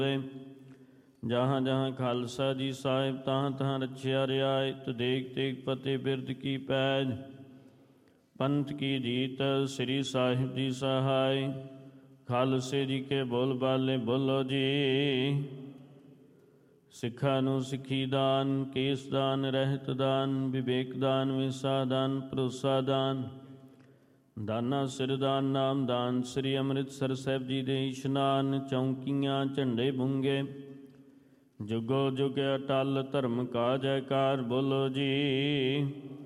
ਜਹਾਂ ਜਹਾਂ ਖਾਲਸਾ ਜੀ ਸਾਹਿਬ ਤਹਾਂ ਤਹਾਂ ਰਛਿਆ ਰਿਆਇਤ ਦੇਖ ਦੇਖ ਫਤਿਹ ਬਿਰਦ ਕੀ ਪੈਜ ਪੰਥ ਕੀ ਜੀਤ ਸ੍ਰੀ ਸਾਹਿਬ ਜੀ ਸਹਾਇ ਖਾਲਸੇ ਜੀ ਕੇ ਬੋਲ ਬਾਲੇ ਬੋਲੋ ਜੀ। ਸਿੱਖਾਂ ਨੂੰ ਸਿੱਖੀ ਦਾਨ, ਕੇਸ ਦਾਨ, ਰਹਿਤ ਦਾਨ, ਵਿਵੇਕ ਦਾਨ, ਵਿਸਾ ਦਾਨ, ਭਰੋਸਾ ਦਾਨ, ਦਾਨਾ ਸਿਰ ਦਾਨ, ਨਾਮ ਦਾਨ, ਸ੍ਰੀ ਅੰਮ੍ਰਿਤਸਰ ਸਾਹਿਬ ਜੀ ਦੇ ਇਸ਼ਨਾਨ, ਚੌਂਕੀਆਂ ਝੰਡੇ ਬੁੰਗੇ, ਜੁਗੋ ਜੁਗ ਅਟਲ ਧਰਮ ਕਾ ਜੈਕਾਰ ਬੋਲੋ ਜੀ।